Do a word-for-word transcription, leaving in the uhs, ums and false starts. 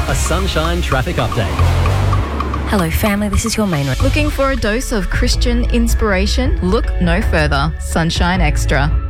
A Sunshine traffic update. Hello family, this is your main road. Looking for a dose of Christian inspiration? Look no further. Sunshine Extra.